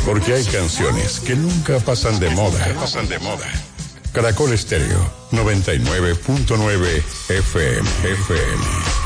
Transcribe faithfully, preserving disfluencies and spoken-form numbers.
Porque hay canciones que nunca pasan de moda. Pasan de moda. Caracol Estéreo noventa y nueve punto nueve F M. F M.